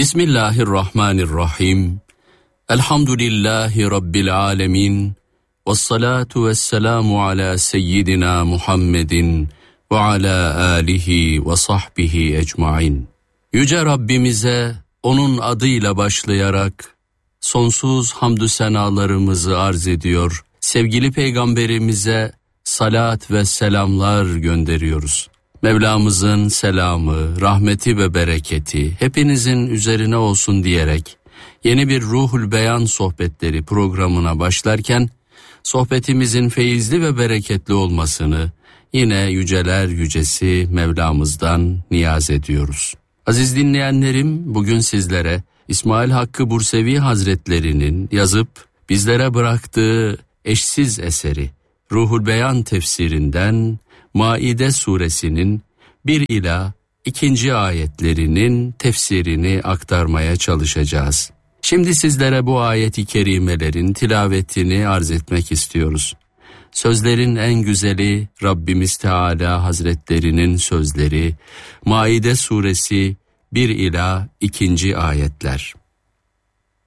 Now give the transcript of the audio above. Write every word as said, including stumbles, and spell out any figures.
Bismillahirrahmanirrahim. Elhamdülillahi Rabbil alemin. Vessalatu vesselamu ala seyyidina Muhammedin ve ala alihi ve sahbihi ecmain. Yüce Rabbimize onun adıyla başlayarak sonsuz hamdü senalarımızı arz ediyor. Sevgili Peygamberimize salat ve selamlar gönderiyoruz. Mevlamızın selamı, rahmeti ve bereketi hepinizin üzerine olsun diyerek yeni bir Ruhul Beyan sohbetleri programına başlarken sohbetimizin feyizli ve bereketli olmasını yine yüceler yücesi Mevlamızdan niyaz ediyoruz. Aziz dinleyenlerim, bugün sizlere İsmail Hakkı Bursevi Hazretlerinin yazıp bizlere bıraktığı eşsiz eseri Ruhul Beyan tefsirinden Maide suresinin bir ila ikinci ayetlerinin tefsirini aktarmaya çalışacağız. Şimdi sizlere bu ayet-i kerimelerin tilavetini arz etmek istiyoruz. Sözlerin en güzeli Rabbimiz Teala Hazretlerinin sözleri, Maide suresi bir ila ikinci ayetler.